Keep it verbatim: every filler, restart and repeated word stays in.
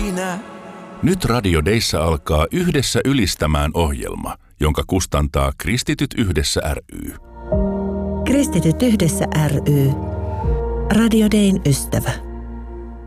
sinä. Nyt Radio Dayssä alkaa Yhdessä ylistämään ohjelma, jonka kustantaa Kristityt yhdessä ry. Kristityt yhdessä ry. Radio Dayn ystävä.